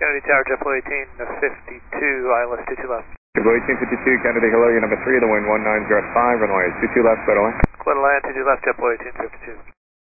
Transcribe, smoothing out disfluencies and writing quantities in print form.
Kennedy Tower, JetBlue 1852, ILS 22 left. JetBlue 1852, Kennedy, hello, you're number 3 of the wind, 1905, runway 22 left, clear to land. Clear to land, 22 left, JetBlue 1852.